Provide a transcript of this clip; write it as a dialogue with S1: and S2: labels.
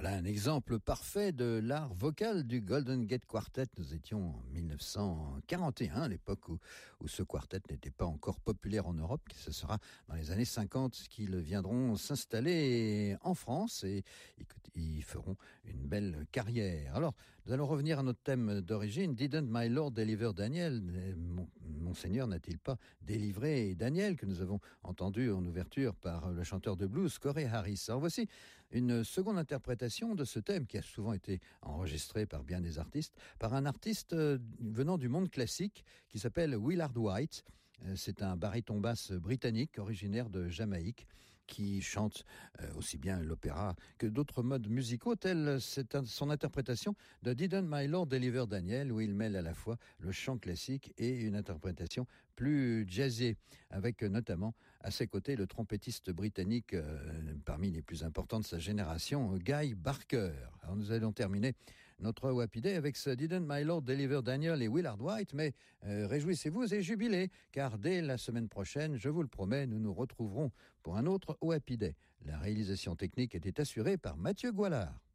S1: Voilà un exemple parfait de l'art vocal du Golden Gate Quartet. Nous étions en 1941, à l'époque où ce quartet n'était pas encore populaire en Europe. Ce sera dans les années 50 qu'ils viendront s'installer en France et ils feront une belle carrière. Alors, nous allons revenir à notre thème d'origine. Didn't my Lord deliver Daniel? Monseigneur n'a-t-il pas délivré Daniel, que nous avons entendu en ouverture par le chanteur de blues Corey Harris. Alors voici une seconde interprétation de ce thème qui a souvent été enregistré par bien des artistes, par un artiste venant du monde classique qui s'appelle Willard White. C'est un baryton basse britannique originaire de Jamaïque qui chante aussi bien l'opéra que d'autres modes musicaux, tels son interprétation de Didn't My Lord Deliver Daniel, où il mêle à la fois le chant classique et une interprétation plus jazzée, avec notamment à ses côtés le trompettiste britannique parmi les plus importants de sa génération, Guy Barker. Alors nous allons terminer notre Happy Day avec ce Didn't My Lord Deliver Daniel et Willard White, mais réjouissez-vous et jubilez, car dès la semaine prochaine, je vous le promets, nous nous retrouverons pour un autre Happy Day. La réalisation technique était assurée par Mathieu Goualard.